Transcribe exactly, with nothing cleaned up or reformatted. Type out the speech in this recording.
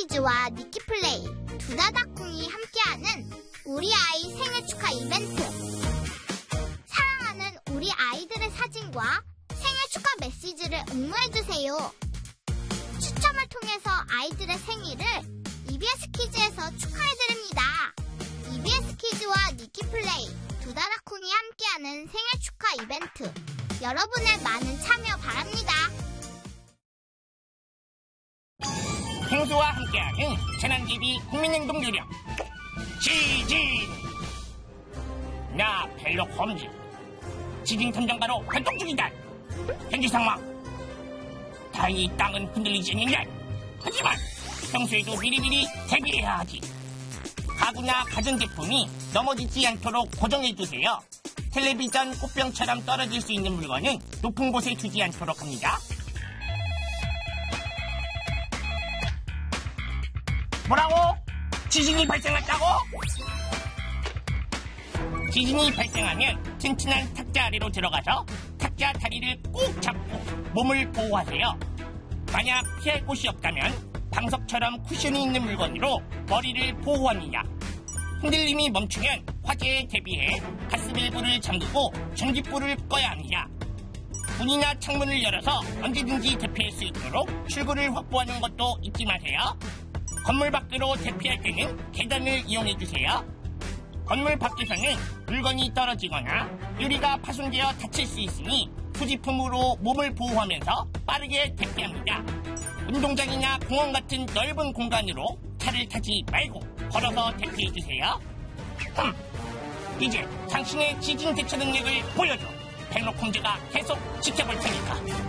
비스키즈와 니키플레이, 두다다콩이 함께하는 우리 아이 생일 축하 이벤트. 사랑하는 우리 아이들의 사진과 생일 축하 메시지를 응모해주세요. 추첨을 통해서 아이들의 생일을 이비에스 키즈에서 축하해드립니다. 이비에스 키즈와 니키플레이, 두다다콩이 함께하는 생일 축하 이벤트. 여러분의 많은 참여 바랍니다. 행수와 함께하는 재난기비 국민행동 요령 지진. 나 벨록 홈즈 지진 탐정가로 활동 중이다. 현지 상황. 다행히 땅은 흔들리지 않는다. 하지만 평소에도 미리미리 대비해야 하지. 가구나 가전제품이 넘어지지 않도록 고정해주세요. 텔레비전, 꽃병처럼 떨어질 수 있는 물건은 높은 곳에 두지 않도록 합니다. 뭐라고? 지진이 발생했다고? 지진이 발생하면 튼튼한 탁자 아래로 들어가서 탁자 다리를 꾹 잡고 몸을 보호하세요. 만약 피할 곳이 없다면 방석처럼 쿠션이 있는 물건으로 머리를 보호합니다. 흔들림이 멈추면 화재에 대비해 가스밸브를 잠그고 전기불을 꺼야 합니다. 문이나 창문을 열어서 언제든지 대피할 수 있도록 출구를 확보하는 것도 잊지 마세요. 건물 밖으로 대피할 때는 계단을 이용해주세요. 건물 밖에서는 물건이 떨어지거나 유리가 파손되어 다칠 수 있으니 소지품으로 몸을 보호하면서 빠르게 대피합니다. 운동장이나 공원 같은 넓은 공간으로 차를 타지 말고 걸어서 대피해주세요. 흠, 이제 당신의 지진 대처 능력을 보여줘. 벨록 홈즈가 계속 지켜볼 테니까.